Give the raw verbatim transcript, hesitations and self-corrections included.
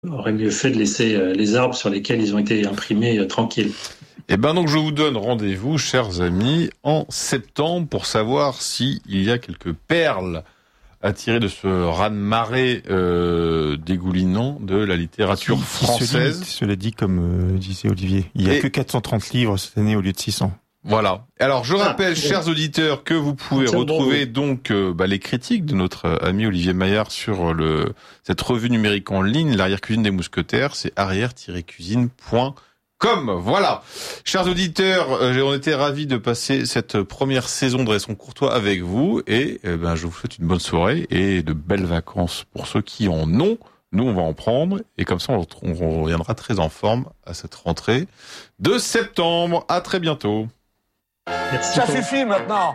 aurait mieux fait de laisser euh, les arbres sur lesquels ils ont été imprimés euh, tranquilles. Et ben donc je vous donne rendez-vous, chers amis, en septembre pour savoir s'il y a quelques perles à tirer de ce raz-de-marée euh, dégoulinant de la littérature Qui- qui française. Se dit, cela dit, comme euh, disait Olivier, il n'y a Et- que quatre cent trente livres cette année au lieu de six cents. Voilà. Alors je rappelle, Ah, chers auditeurs, que vous pouvez Tiens, retrouver bravo. donc euh, bah, les critiques de notre euh, ami Olivier Maillard sur le cette revue numérique en ligne, l'arrière-cuisine des mousquetaires, c'est arrière-cuisine point com. Voilà. Chers auditeurs, euh, on était ravis de passer cette première saison de Restons Courtois avec vous et euh, ben je vous souhaite une bonne soirée et de belles vacances pour ceux qui en ont. Nous, on va en prendre et comme ça, on, on reviendra très en forme à cette rentrée de septembre. À très bientôt. Merci Ça pour- suffit maintenant.